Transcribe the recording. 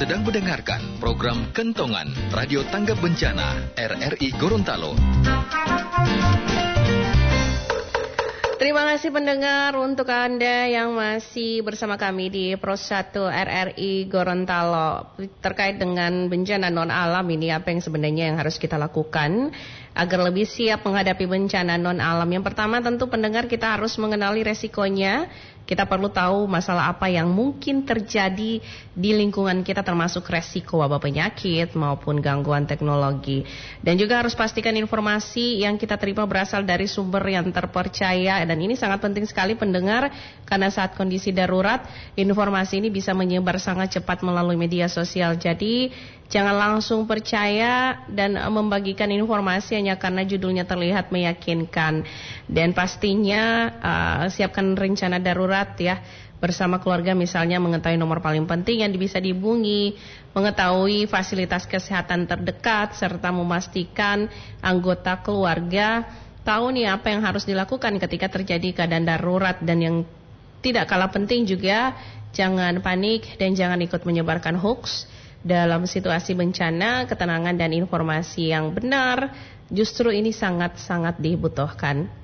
sedang mendengarkan program Kentongan Radio Tanggap Bencana RRI Gorontalo. Terima kasih pendengar, untuk Anda yang masih bersama kami di Pros 1 RRI Gorontalo. Terkait dengan bencana non-alam ini, apa yang sebenarnya yang harus kita lakukan agar lebih siap menghadapi bencana non-alam? Yang pertama tentu pendengar, kita harus mengenali resikonya. Kita perlu tahu masalah apa yang mungkin terjadi di lingkungan kita, termasuk resiko wabah penyakit maupun gangguan teknologi. Dan juga harus pastikan informasi yang kita terima berasal dari sumber yang terpercaya. Dan ini sangat penting sekali pendengar, karena saat kondisi darurat, informasi ini bisa menyebar sangat cepat melalui media sosial. Jadi jangan langsung percaya dan membagikan informasi hanya karena judulnya terlihat meyakinkan. Dan pastinya siapkan rencana darurat ya, bersama keluarga, misalnya mengetahui nomor paling penting yang bisa dihubungi, mengetahui fasilitas kesehatan terdekat, serta memastikan anggota keluarga tahu nih apa yang harus dilakukan ketika terjadi keadaan darurat. Dan yang tidak kalah penting juga, jangan panik dan jangan ikut menyebarkan hoax. Dalam situasi bencana, ketenangan dan informasi yang benar justru ini sangat-sangat dibutuhkan.